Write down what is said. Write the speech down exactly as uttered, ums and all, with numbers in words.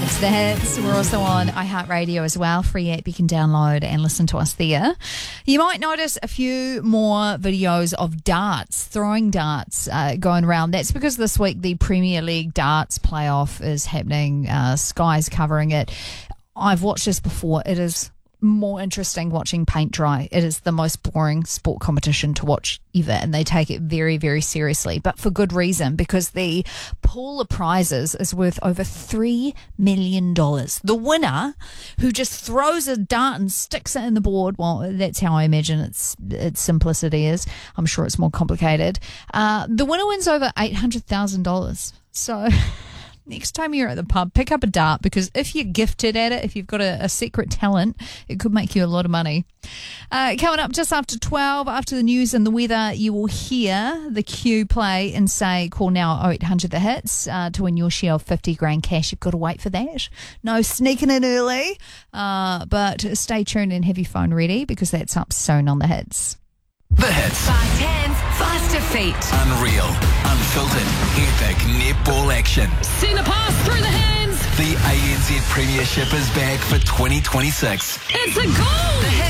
It's The Hits. We're also on iHeartRadio as well. Free app you can download and listen to us there. You might notice a few more videos of darts, throwing darts uh, going around. That's because this week the Premier League darts playoff is happening. Uh, Sky's covering it. I've watched this before. It is more interesting watching paint dry. It is the most boring sport competition to watch ever, and they take it very, very seriously, but for good reason, because the pool of prizes is worth over three million dollars. The winner, who just throws a dart and sticks it in the board, well, that's how I imagine its its simplicity is. I'm sure it's more complicated. Uh, the winner wins over eight hundred thousand dollars. So next time you're at the pub, pick up a dart, because if you're gifted at it, if you've got a, a secret talent, it could make you a lot of money. Uh, coming up just after twelve, after the news and the weather, you will hear the Q play and say, call now oh eight hundred the hits uh, to win your share of fifty grand cash. You've got to wait for that. No sneaking in early, uh, but stay tuned and have your phone ready, because that's up soon on The Hits. The Hits. Fast hands, faster feet. Unreal, unfiltered, epic netball action. Send a pass through the hands. The A N Z Premiership is back for twenty twenty-six. It's a goal. The Hits.